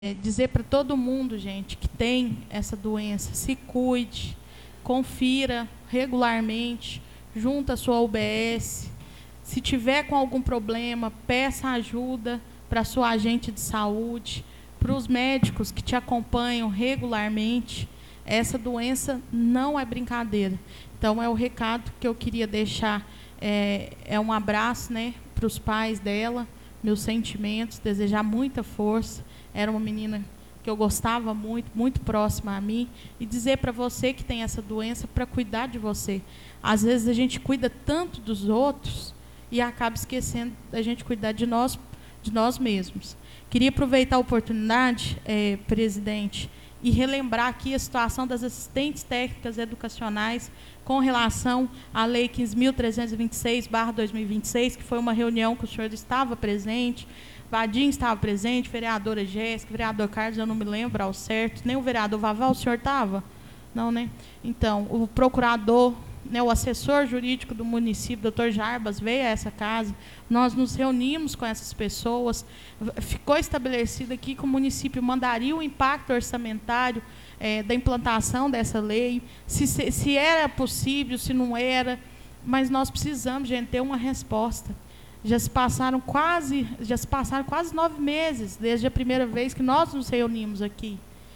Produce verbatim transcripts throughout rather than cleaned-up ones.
É dizer para todo mundo, gente, que tem essa doença, se cuide, confira regularmente, junto à sua U B S. Se tiver com algum problema, peça ajuda para a sua agente de saúde, para os médicos que te acompanham regularmente. Essa doença não é brincadeira. Então, é o recado que eu queria deixar. É, é um abraço, né, para os pais dela, meus sentimentos, desejar muita força. Era uma menina que eu gostava muito, muito próxima a mim, e dizer para você que tem essa doença para cuidar de você. Às vezes a gente cuida tanto dos outros e acaba esquecendo da gente cuidar de nós, de nós mesmos. Queria aproveitar a oportunidade, eh, presidente, e relembrar aqui a situação das assistentes técnicas educacionais com relação à Lei quinze mil trezentos e vinte e seis barra dois mil e vinte e seis, que foi uma reunião que o senhor estava presente, Vadim estava presente, vereadora Jéssica, vereador Carlos, eu não me lembro ao certo, nem o vereador Vaval, o senhor estava? Não, né? Então, o procurador, né, o assessor jurídico do município, doutor Jarbas, veio a essa casa, nós nos reunimos com essas pessoas, ficou estabelecido aqui que o município mandaria o impacto orçamentário é, da implantação dessa lei, se, se, se era possível, se não era, mas nós precisamos, gente, ter uma resposta. Já se passaram quase, já se passaram quase nove meses desde a primeira vez que nós nos reunimos aqui.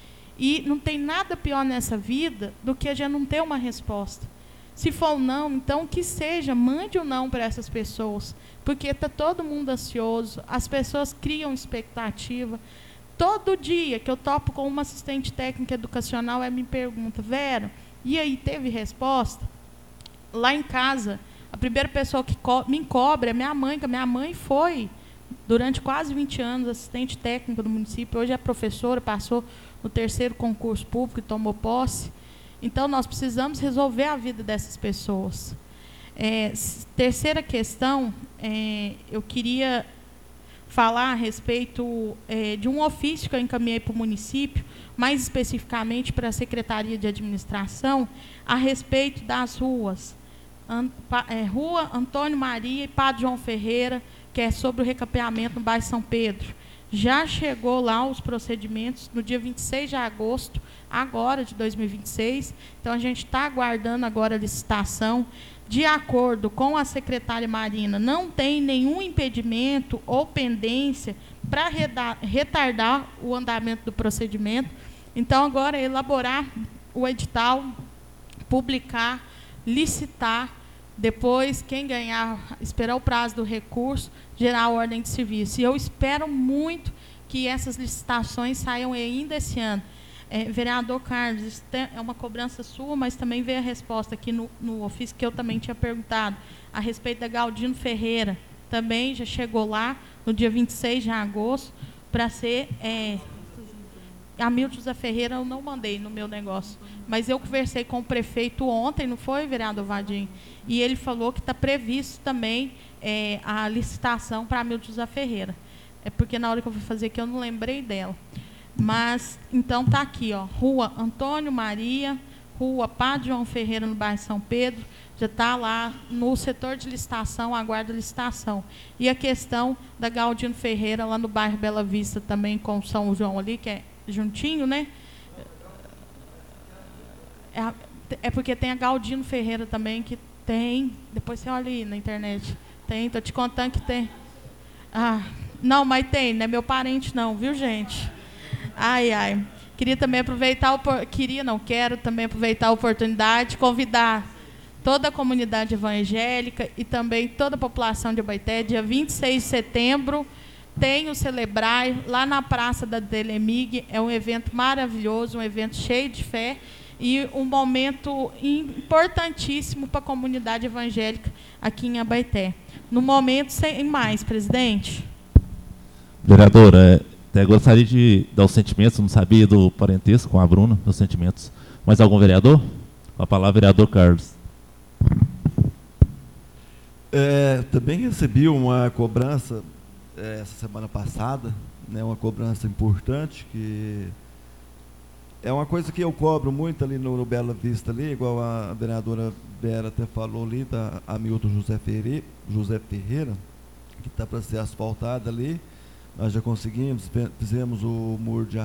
E não tem nada pior nessa vida do que a gente não ter uma resposta. Se for um não, então que seja, mande um não para essas pessoas, porque está todo mundo ansioso, as pessoas criam expectativa. Todo dia que eu topo com uma assistente técnica educacional, ela me pergunta, Vera, e aí, teve resposta? Lá em casa, a primeira pessoa que co me cobra é minha mãe, que a minha mãe foi, durante quase vinte anos, assistente técnica do município, hoje é professora, passou no terceiro concurso público e tomou posse. Então, nós precisamos resolver a vida dessas pessoas. É, terceira questão, é, eu queria falar a respeito é, de um ofício que eu encaminhei para o município, mais especificamente para a Secretaria de Administração, a respeito das ruas. An, é, Rua Antônio Maria e Padre João Ferreira, que é sobre o recapeamento no bairro São Pedro. Já chegou lá os procedimentos no dia vinte e seis de agosto, agora de dois mil e vinte e seis. Então, a gente está aguardando agora a licitação. De acordo com a secretária Marina, não tem nenhum impedimento ou pendência para retardar o andamento do procedimento. Então, agora é elaborar o edital, publicar, licitar, depois, quem ganhar, esperar o prazo do recurso, gerar a ordem de serviço. E eu espero muito que essas licitações saiam ainda esse ano. É, vereador Carlos, isso é uma cobrança sua, mas também veio a resposta aqui no, no ofício que eu também tinha perguntado, a respeito da Galdino Ferreira. Também já chegou lá, no dia vinte e seis de agosto, para ser... É, a Milton José Ferreira eu não mandei no meu negócio, mas eu conversei com o prefeito ontem, não foi, vereador Vadim? E ele falou que está previsto também é, a licitação para a Milton José Ferreira. É porque na hora que eu fui fazer aqui eu não lembrei dela. Mas, então, está aqui, ó, Rua Antônio Maria, Rua Padre João Ferreira, no bairro São Pedro, já está lá no setor de licitação, aguarda a licitação. E a questão da Galdino Ferreira, lá no bairro Bela Vista, também com São João ali, que é juntinho, né? É, é porque tem a Galdino Ferreira também, que tem, depois você olha aí na internet, tem, tô te contando que tem. Ah, não, mas tem, não é meu parente não, viu, gente? Ai, ai. Queria também aproveitar, queria, não quero também aproveitar a oportunidade de convidar toda a comunidade evangélica e também toda a população de Abaeté, dia vinte e seis de setembro, tem o Celebrar, lá na Praça da Telemig, é um evento maravilhoso, um evento cheio de fé e um momento importantíssimo para a comunidade evangélica aqui em Abaeté. No momento, sem mais, presidente. Vereadora, até gostaria de dar os sentimentos, não sabia do parentesco com a Bruna, os sentimentos. Mais algum vereador? Com a palavra, vereador Carlos. É, também recebi uma cobrança é, essa semana passada, né, uma cobrança importante, que é uma coisa que eu cobro muito ali no, no Bela Vista, ali, igual a vereadora Vera até falou ali, da Hamilton José Ferreira, José Ferreira, que está para ser asfaltada ali. nós já conseguimos, fizemos o muro de